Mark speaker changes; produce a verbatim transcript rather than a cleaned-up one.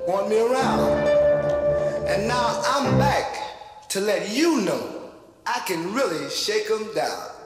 Speaker 1: want me around. And now I'm back to let you know I can really shake 'em down.